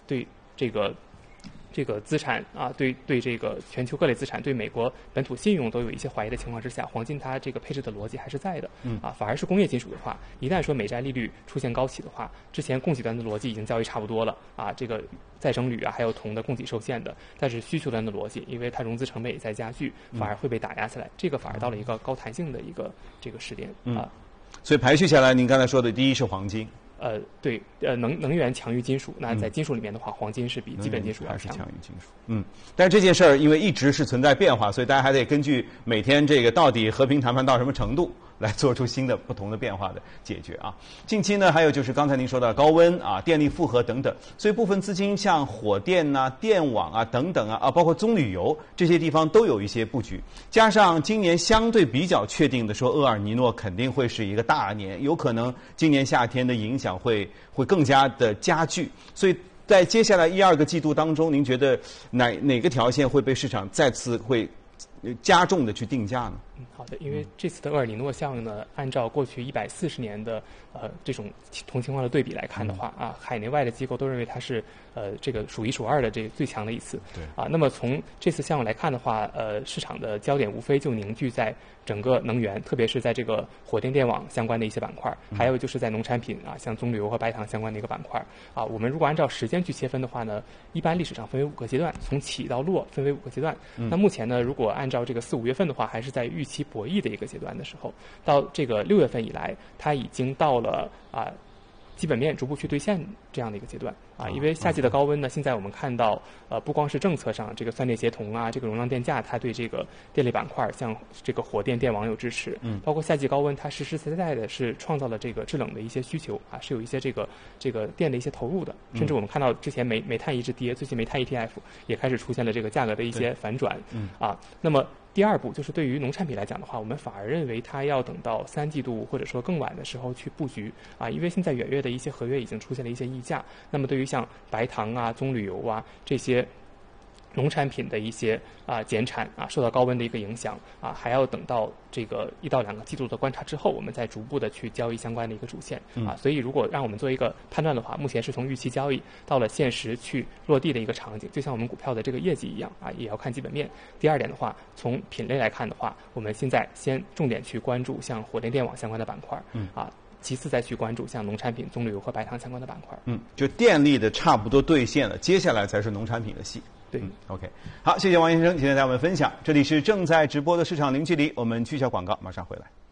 对这个资产啊，对这个全球各类资产，对美国本土信用都有一些怀疑的情况之下，黄金它这个配置的逻辑还是在的。反而是工业金属的话，一旦说美债利率出现高企的话，之前供给端的逻辑已经交易差不多了啊，这个再生铝啊还有铜的供给受限的，但是需求端的逻辑，因为它融资成本也在加剧，反而会被打压下来，这个反而到了一个高弹性的一个这个时点啊。 所以排序下来，您刚才说的第一是黄金。 对，能源强于金属。那在金属里面的话，黄金是比基本金属要还是强于金属。但是这件事儿因为一直是存在变化，所以大家还得根据每天这个到底和平谈判到什么程度，来做出新的不同的变化的解决啊。近期呢，还有就是刚才您说的高温啊、电力负荷等等，所以部分资金像火电呐、电网啊等等啊，包括棕榈油这些地方都有一些布局。加上今年相对比较确定的说，厄尔尼诺肯定会是一个大年，有可能今年夏天的影响会更加的加剧，所以在接下来1、2个季度当中，您觉得哪个条线会被市场再次会加重的去定价呢？ 好的，因为这次的厄尔尼诺效应呢，按照过去140年的这种同情况的对比来看的话啊，海内外的机构都认为它是这个数1数2的这最强的一次。 对啊，那么从这次项目来看的话，市场的焦点无非就凝聚在整个能源，特别是在这个火电电网相关的一些板块，还有就是在农产品啊，像棕榈油和白糖相关的一个板块啊。我们如果按照时间去切分的话呢，一般历史上分为5个阶段，从起到落分为5个阶段。那目前呢，如果按照这个4、5月份的话，还是在预期博弈的一个阶段的时候，到这个6月份以来，它已经到了基本面逐步去兑现这样的一个阶段啊。因为夏季的高温呢，现在我们看到不光是政策上这个算电协同啊，这个容量电价，它对这个电力板块像这个火电电网有支持，包括夏季高温它实实在在的是创造了这个制冷的一些需求啊，是有一些这个电的一些投入的，甚至我们看到之前煤炭一直跌，最近煤炭 ETF 也开始出现了这个价格的一些反转啊。那么第2步就是对于农产品来讲的话，我们反而认为它要等到3季度或者说更晚的时候去布局啊，因为现在远月的一些合约已经出现了一些溢价。那么对于像白糖啊、棕榈油啊这些农产品的一些减产啊，受到高温的一个影响啊，还要等到这个1到2个季度的观察之后，我们再逐步的去交易相关的一个主线啊。所以如果让我们做一个判断的话，目前是从预期交易到了现实去落地的一个场景，就像我们股票的这个业绩一样啊，也要看基本面。第2点的话，从品类来看的话，我们现在先重点去关注像火电电网相关的板块其次再去关注像农产品、棕榈油和白糖相关的板块。 就电力的差不多兑现了，接下来才是农产品的戏。 对 ，OK， 好，谢谢王先生今天带我们分享。这里是正在直播的市场零距离，我们去一下广告，马上回来。